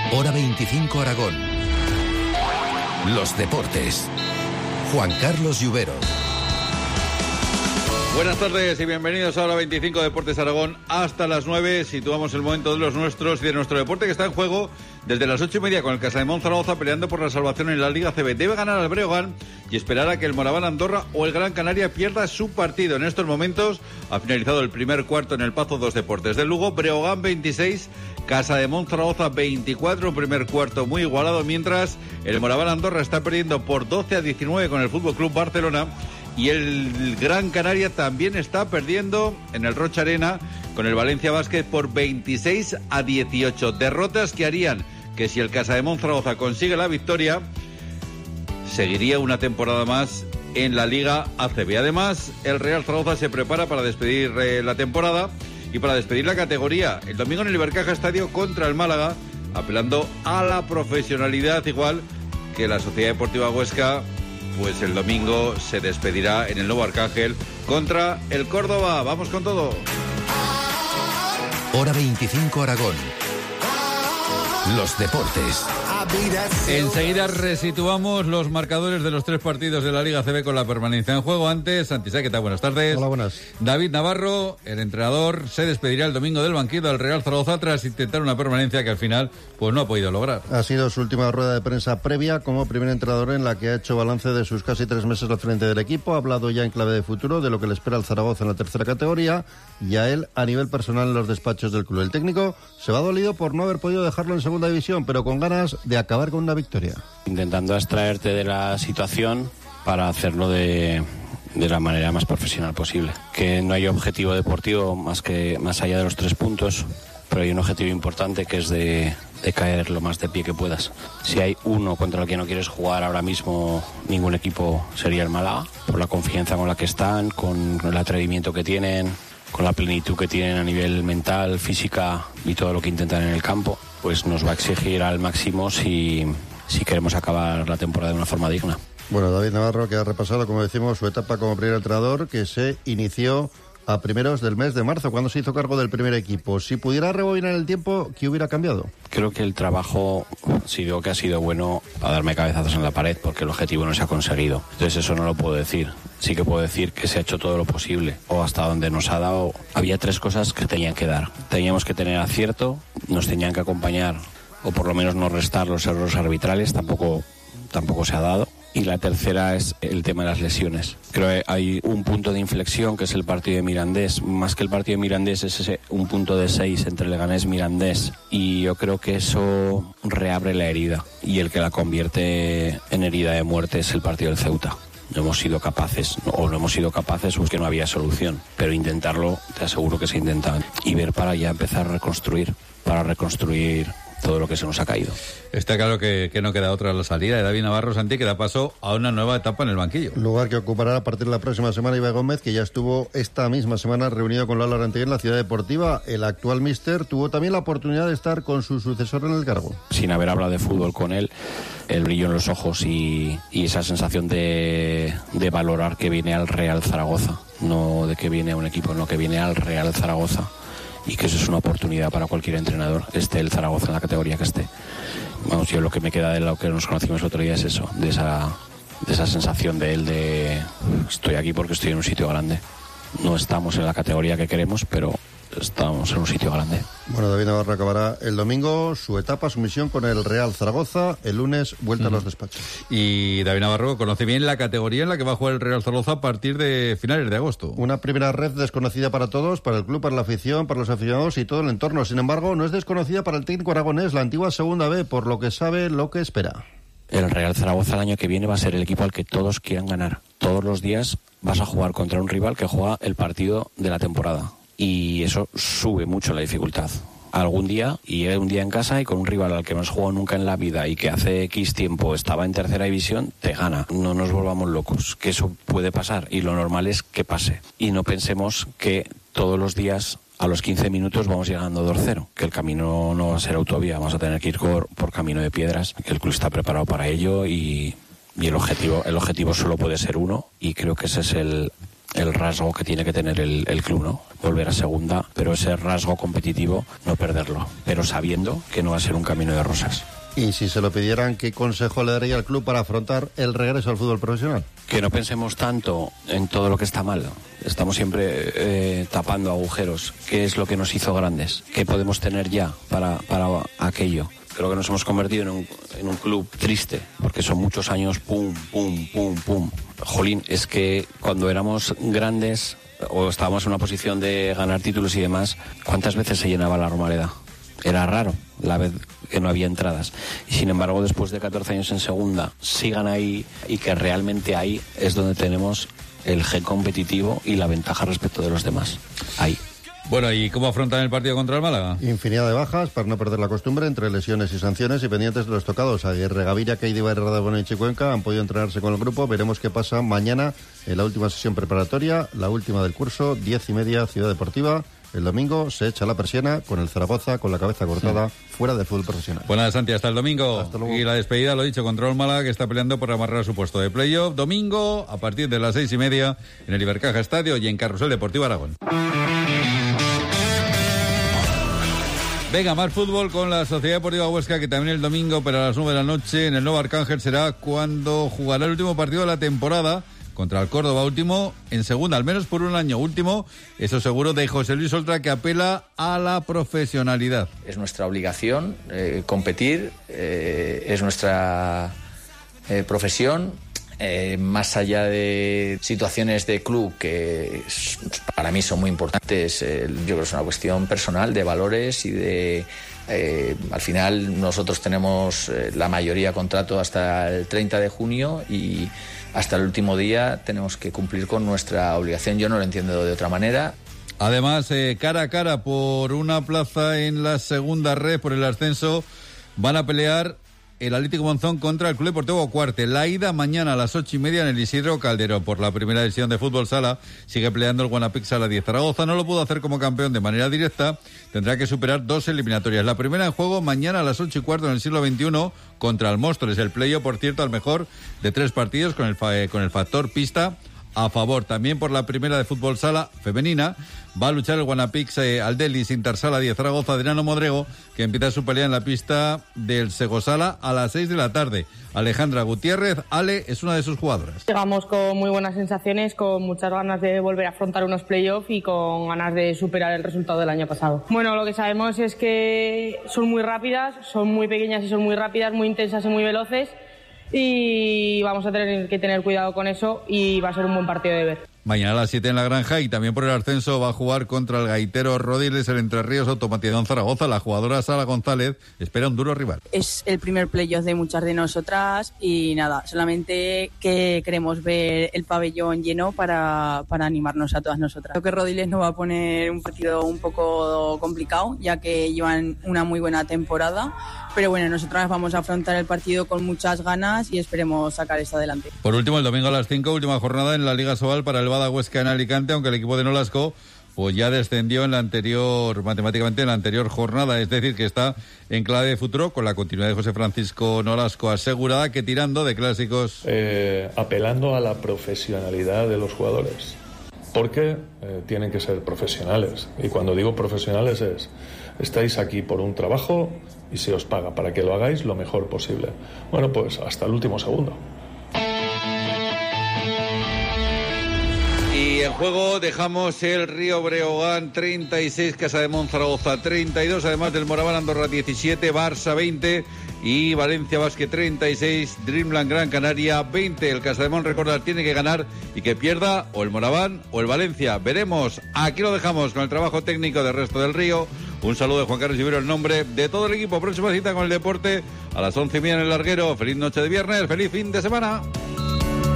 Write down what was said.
Hora 25 Aragón. Los deportes. Juan Carlos Lluvero. Buenas tardes y bienvenidos a Hora 25 Deportes Aragón. Hasta las 9 situamos el momento de los nuestros y de nuestro deporte, que está en juego desde las 8:30 con el Casademont Zaragoza peleando por la salvación en la Liga CB. Debe ganar al Breogán y esperar a que el Moraván Andorra o el Gran Canaria pierda su partido. En estos momentos ha finalizado el primer cuarto en el Pazo Dos Deportes de Lugo. Breogán 26, Casademont Zaragoza 24, un primer cuarto muy igualado, mientras el Moraván Andorra está perdiendo por 12-19 con el Fútbol Club Barcelona. Y el Gran Canaria también está perdiendo en el Rocha Arena con el Valencia Basket por 26-18. Derrotas que harían que, si el Casademont Zaragoza consigue la victoria, seguiría una temporada más en la Liga ACB. Además, el Real Zaragoza se prepara para despedir la temporada y para despedir la categoría. El domingo en el Ibercaja Estadio contra el Málaga, apelando a la profesionalidad, igual que la Sociedad Deportiva Huesca. Pues el domingo se despedirá en el Nuevo Arcángel contra el Córdoba. Vamos con todo. Hora 25 Aragón. Los deportes. Enseguida resituamos los marcadores de los tres partidos de la Liga CB con la permanencia en juego. Antes, Santisá, ¿qué tal? Buenas tardes. Hola, buenas. David Navarro, el entrenador, se despedirá el domingo del banquillo del Real Zaragoza tras intentar una permanencia que al final pues no ha podido lograr. Ha sido su última rueda de prensa previa como primer entrenador, en la que ha hecho balance de sus casi 3 meses al frente del equipo. Ha hablado ya en clave de futuro de lo que le espera al Zaragoza en la tercera categoría y a él a nivel personal en los despachos del club. El técnico se va dolido por no haber podido dejarlo en segunda división, pero con ganas de acabar con una victoria. Intentando extraerte de la situación para hacerlo de la manera más profesional posible. Que no hay objetivo deportivo más allá de los 3 puntos, pero hay un objetivo importante, que es de caer lo más de pie que puedas. Si hay uno contra el que no quieres jugar ahora mismo, ningún equipo, sería el Málaga, por la confianza con la que están, con el atrevimiento que tienen, con la plenitud que tienen a nivel mental, física y todo lo que intentan en el campo. Pues nos va a exigir al máximo si queremos acabar la temporada de una forma digna. Bueno, David Navarro, que ha repasado, como decimos, su etapa como primer entrenador, que se inició a primeros del mes de marzo, cuando se hizo cargo del primer equipo. Si pudiera rebobinar el tiempo, ¿qué hubiera cambiado? Creo que el trabajo, si digo que ha sido bueno, a darme cabezazos en la pared, porque el objetivo no se ha conseguido. Entonces eso no lo puedo decir. Sí que puedo decir que se ha hecho todo lo posible, o hasta donde nos ha dado. Había 3 cosas que tenían que dar. Teníamos que tener acierto, nos tenían que acompañar, o por lo menos no restar los errores arbitrales, tampoco se ha dado. Y la tercera es el tema de las lesiones. Creo que hay un punto de inflexión, que es el partido de Mirandés. Más que el partido de Mirandés, es ese un punto de 6 entre Leganés y Mirandés. Y yo creo que eso reabre la herida. Y el que la convierte en herida de muerte es el partido del Ceuta. No hemos sido capaces, o no hemos sido capaces, pues que no había solución. Pero intentarlo, te aseguro que se intenta. Y ver para ya empezar a reconstruir, todo lo que se nos ha caído. Está claro que no queda otra la salida de David Navarro, Santi, que da paso a una nueva etapa en el banquillo. Lugar que ocupará a partir de la próxima semana Ibai Gómez, que ya estuvo esta misma semana reunido con Lalo Arantegui en la Ciudad Deportiva. El actual míster tuvo también la oportunidad de estar con su sucesor en el cargo. Sin haber hablado de fútbol con él, el brillo en los ojos y esa sensación de valorar que viene al Real Zaragoza, no de que viene a un equipo, no, que viene al Real Zaragoza. Y que eso es una oportunidad para cualquier entrenador, esté el Zaragoza en la categoría que esté. Vamos, yo lo que me queda de lo que nos conocimos el otro día es eso, de esa sensación de él de estoy aquí porque estoy en un sitio grande. No estamos en la categoría que queremos, pero estamos en un sitio grande. Bueno, David Navarro acabará el domingo su etapa, su misión con el Real Zaragoza. El lunes, vuelta a los despachos. Y David Navarro conoce bien la categoría en la que va a jugar el Real Zaragoza a partir de finales de agosto. Una primera red desconocida para todos, para el club, para la afición, para los aficionados y todo el entorno. Sin embargo, no es desconocida para el técnico aragonés, la antigua segunda B, por lo que sabe lo que espera. El Real Zaragoza el año que viene va a ser el equipo al que todos quieran ganar. Todos los días vas a jugar contra un rival que juega el partido de la temporada. Y eso sube mucho la dificultad. Algún día, y un día en casa y con un rival al que no has jugado nunca en la vida y que hace X tiempo estaba en tercera división, te gana. No nos volvamos locos, que eso puede pasar y lo normal es que pase. Y no pensemos que todos los días a los 15 minutos vamos llegando 2-0, que el camino no va a ser autovía, vamos a tener que ir por camino de piedras, que el club está preparado para ello y el objetivo solo puede ser uno, y creo que ese es el el rasgo que tiene que tener el club, ¿no? Volver a segunda, pero ese rasgo competitivo no perderlo, pero sabiendo que no va a ser un camino de rosas. Y si se lo pidieran, ¿qué consejo le daría al club para afrontar el regreso al fútbol profesional? Que no pensemos tanto en todo lo que está mal. Estamos siempre tapando agujeros. ¿Qué es lo que nos hizo grandes? ¿Qué podemos tener ya para aquello? Creo que nos hemos convertido en un club triste, porque son muchos años pum, pum, pum, pum. Jolín, es que cuando éramos grandes o estábamos en una posición de ganar títulos y demás, ¿cuántas veces se llenaba la Romareda? Era raro la vez que no había entradas. Y sin embargo, después de 14 años en segunda, sigan ahí, y que realmente ahí es donde tenemos el gen competitivo y la ventaja respecto de los demás. Ahí. Bueno, ¿y cómo afrontan el partido contra el Málaga? Infinidad de bajas para no perder la costumbre entre lesiones y sanciones y pendientes de los tocados. Aguirre Gaviria, Keidi Herrera y Chicuenca han podido entrenarse con el grupo. Veremos qué pasa mañana en la última sesión preparatoria, la última del curso, 10:30, Ciudad Deportiva. El domingo se echa la persiana con el Zaragoza con la cabeza cortada, fuera del fútbol profesional. Buenas, Santi, hasta el domingo. Hasta luego. Y la despedida, lo dicho, contra el Málaga, que está peleando por amarrar su puesto de playoff. Domingo, a partir de las 6:30, en el Ibercaja Estadio y en Carrusel Deportivo Aragón. Venga, más fútbol con la Sociedad Deportiva Huesca, que también el domingo, pero a las 9 de la noche, en el Nuevo Arcángel, será cuando jugará el último partido de la temporada contra el Córdoba, último en segunda, al menos por un año último, eso seguro, de José Luis Oltra, que apela a la profesionalidad. Es nuestra obligación competir, es nuestra profesión, más allá de situaciones de club que para mí son muy importantes. Yo creo que es una cuestión personal, de valores y de... al final nosotros tenemos la mayoría contrato hasta el 30 de junio y hasta el último día tenemos que cumplir con nuestra obligación. Yo no lo entiendo de otra manera. Además, cara a cara por una plaza en la segunda red, por el ascenso, van a pelear el Atlético Monzón contra el Club Deportivo Cuarte. La ida mañana a las 8:30 en el Isidro Calderón. Por la primera división de fútbol sala sigue peleando el Guanapix Sala 10. Zaragoza no lo pudo hacer como campeón de manera directa, tendrá que superar 2 eliminatorias. La primera en juego mañana a las 8:15 en el siglo XXI contra el Móstoles. El playoff, por cierto, al mejor de 3 partidos con el factor pista a favor. También por la primera de fútbol sala femenina va a luchar el Guanapix Aldelis Intersala 10 Zaragoza, Adriano Modrego, que empieza su pelea en la pista del Segosala a las 6 de la tarde. Alejandra Gutiérrez, Ale, es una de sus jugadoras. Llegamos con muy buenas sensaciones, con muchas ganas de volver a afrontar unos playoffs y con ganas de superar el resultado del año pasado. Bueno, lo que sabemos es que son muy rápidas, son muy pequeñas y son muy rápidas, muy intensas y muy veloces, y vamos a tener que tener cuidado con eso y va a ser un buen partido de ver. Mañana a las 7 en La Granja, y también por el ascenso va a jugar contra el Gaitero Rodiles, el Entre Ríos Automatizado Zaragoza. La jugadora Sara González espera un duro rival. Es el primer playoff de muchas de nosotras y nada, solamente que queremos ver el pabellón lleno para animarnos a todas nosotras. Creo que Rodiles nos va a poner un partido un poco complicado, ya que llevan una muy buena temporada, pero bueno, nosotras vamos a afrontar el partido con muchas ganas y esperemos sacar esto adelante. Por último, el domingo a las 5, última jornada en la Liga Sobal para el Bada Huesca en Alicante, aunque el equipo de Nolasco pues ya descendió matemáticamente en la anterior jornada, es decir, que está en clave de futuro con la continuidad de José Francisco Nolasco asegurada, que tirando de clásicos. Apelando a la profesionalidad de los jugadores, porque tienen que ser profesionales, y cuando digo profesionales estáis aquí por un trabajo y se os paga para que lo hagáis lo mejor posible. Bueno, pues hasta el último segundo. Y en juego dejamos el Río Breogán 36, Casa de Monzaragoza 32, además del Moraván Andorra 17, Barça 20 y Valencia Basket 36, Dreamland Gran Canaria 20. El Casa de Mon, recordar, tiene que ganar y que pierda o el Moraván o el Valencia. Veremos. Aquí lo dejamos con el trabajo técnico del Resto del Río. Un saludo de Juan Carlos Ibero en nombre de todo el equipo. Próxima cita con el deporte a las 11:30 en el Larguero. Feliz noche de viernes, feliz fin de semana.